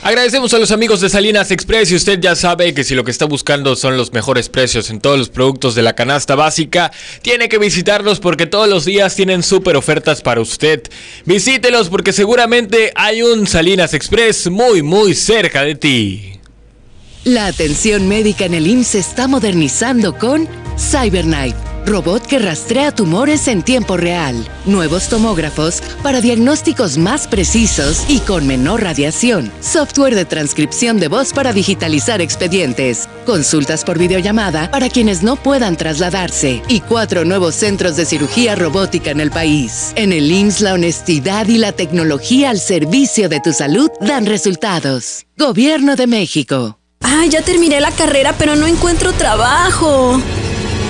Agradecemos a los amigos de Salinas Express y usted ya sabe que si lo que está buscando son los mejores precios en todos los productos de la canasta básica, tiene que visitarlos porque todos los días tienen súper ofertas para usted. Visítelos porque seguramente hay un Salinas Express muy cerca de ti. La atención médica en el IMSS se está modernizando con CyberKnife, robot que rastrea tumores en tiempo real, nuevos tomógrafos para diagnósticos más precisos y con menor radiación, software de transcripción de voz para digitalizar expedientes, consultas por videollamada para quienes no puedan trasladarse y 4 nuevos centros de cirugía robótica en el país. En el IMSS, la honestidad y la tecnología al servicio de tu salud dan resultados. Gobierno de México. Ya terminé la carrera, pero no encuentro trabajo.